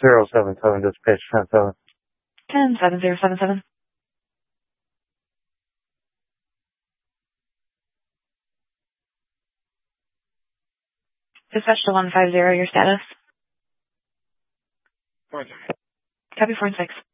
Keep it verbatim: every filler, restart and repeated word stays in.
zero seven seven, dispatch ten seven. ten seven zero seven seven. Dispatch to one five zero, your status. Four. Copy four and six.